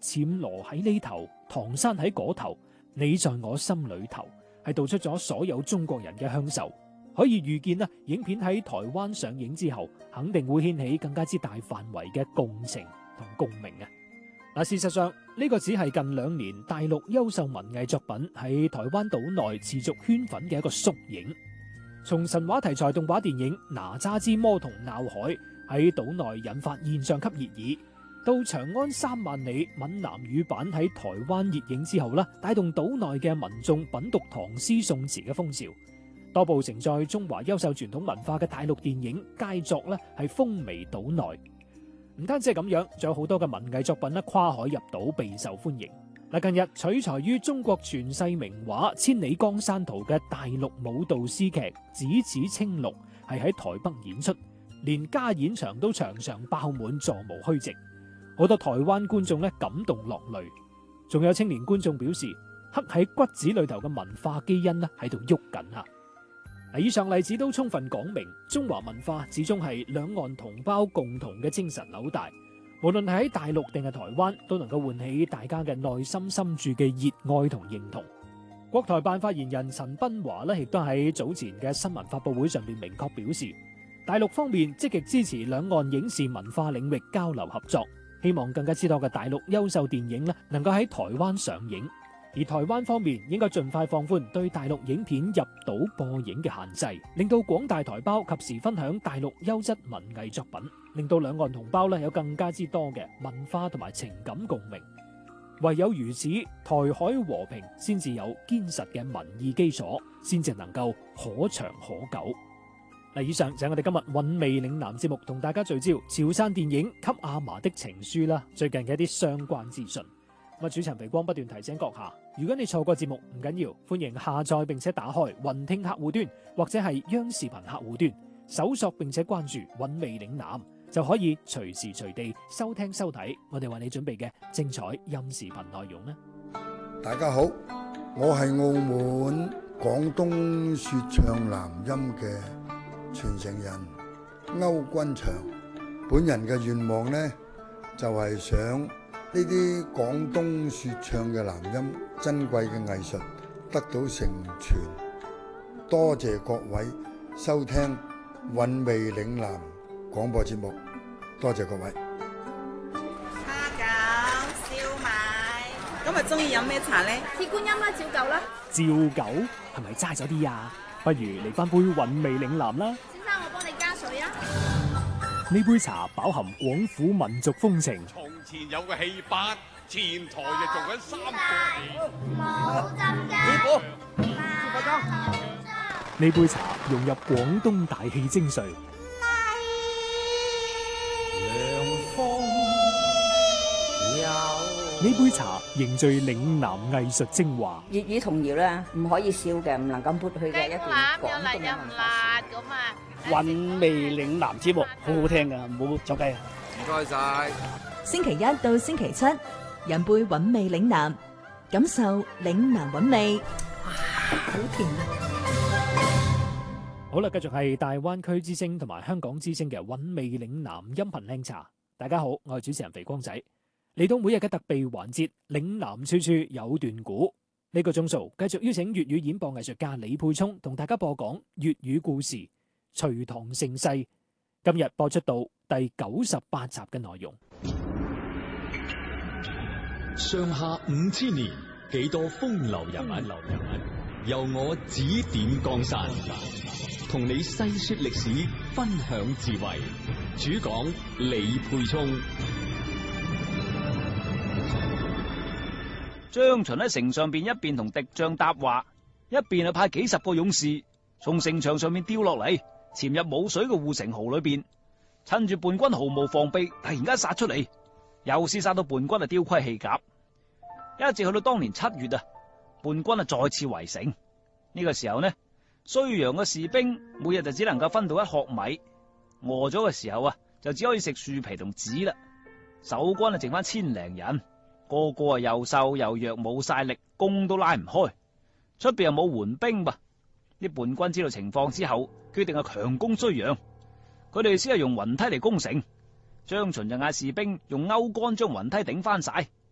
暹羅喺呢頭，唐山喺嗰頭，你在我心裏頭，係道出咗所有中國人嘅鄉愁。可以預見啦，影片喺台灣上映之後，肯定會掀起更加之大範圍嘅共情同共鳴啊！嗱，事實上呢個只係近2年大陸優秀文藝作品喺台灣島內持續圈粉嘅一個縮影。從神話題材動畫電影《哪吒之魔童鬧海》喺島內引發現象級熱議，到長安3萬里閩南語版喺台灣熱映之後啦，帶動島內嘅民眾品讀唐詩宋詞嘅風潮。多部承載中華優秀傳統文化嘅大陸電影佳作咧，係風靡島內。唔單止係咁樣，仲有好多嘅文藝作品咧跨海入島，備受歡迎。嗱，近日取材於中國傳世名畫《千里江山圖》嘅大陸舞蹈詩劇《只此青綠》係喺台北演出，連加演場都場場爆滿，座無虛席。好多台灣觀眾咧感動落淚，仲有青年觀眾表示，刻喺骨子裏頭嘅文化基因咧喺度喐緊啊！以上例子都充分講明，中華文化始終係兩岸同胞共同嘅精神紐帶，無論係喺大陸定係台灣，都能夠喚起大家嘅內心深處嘅熱愛同認同。國台辦發言人陳斌華亦都喺早前嘅新聞發佈會上面明確表示，大陸方面積極支持兩岸影視文化領域交流合作，希望更加之多嘅大陸優秀電影能夠喺台灣上映。而台灣方面應該盡快放寬對大陸影片入島播映嘅限制，令到廣大台胞及時分享大陸優質文藝作品，令到兩岸同胞有更加之多嘅文化同埋情感共鳴。唯有如此，台海和平先至有堅實嘅民意基礎，先至能夠可長可久。以上就係我哋今日韻味嶺南節目同大家聚焦潮汕電影《給阿嫲的情書》啦，最近嘅一啲相關資訊。主持人肥光不斷提醒閣下，如果你錯過節目唔緊要，歡迎下載並且打開雲聽客戶端或者係央視頻客戶端，搜索並且關注韻味嶺南，就可以隨時隨地收聽收睇我哋為你準備嘅精彩音視頻內容啦。 大家好，我係澳門廣東說唱南音嘅傳承人歐君祥，本人嘅願望呢，就係想呢啲廣東說唱嘅南音珍貴嘅藝術得到承傳，多謝各位收聽韻味嶺南廣播節目，多謝各位。 蝦餃、燒賣，今日中意飲咩茶呢？ 鐵觀音啦，照舊啦。 照舊係咪齋咗啲啊？不如嚟翻杯韻味嶺南啦。 先生，我幫你加水啊。 呢杯茶飽含廣府民族風情。 從前有個戲班，前台就做緊3個戲。 冇浸㗎。 呢杯茶融入廣東大氣精髓。呢杯茶凝聚嶺南藝術精華。 粵語童謠咧，唔可以笑嘅，唔能夠抹去嘅一段廣東嘅文化。 韻味嶺南節目好好聽噶，唔好走雞啊！ 唔該晒。 星期一到星期七，飲杯韻味嶺南，感受嶺南韻味。哇，好甜啊！ 好啦，繼續係大灣區之聲同埋香港之聲嘅韻味嶺南音頻靚茶。大家好，我係主持人肥光仔。嚟到每日嘅特備環節，嶺南處處有段古。呢個鐘數繼續邀請粵語演播藝術家李沛聰同大家播講粵語故事《隋唐盛世》。今日播出到第98集嘅內容。 上下5000年，幾多風流人物，由我指點江山，同你細說歷史，分享智慧。主講李沛聰。 張巡喺城上邊一邊同敵將搭話，一邊派幾十個勇士從城牆上面掉落嚟，潛入冇水嘅護城壕裏邊，趁住叛軍毫無防備，突然間殺出嚟，又係殺到叛軍丟盔棄甲。一直去到當年7月啊，叛軍再次圍城。呢個時候呢，睢陽嘅士兵每日就只能夠分到1殼米，餓咗嘅時候啊，就只可以食樹皮同紙啦。守軍剩翻1000零人。個個又瘦又弱，冇晒力，弓都拉唔開。出邊又冇援兵噃。啲叛軍知道情況之後，決定係強攻睢陽。佢哋先係用雲梯嚟攻城。張巡就嗌士兵用鈎竿將雲梯頂翻晒，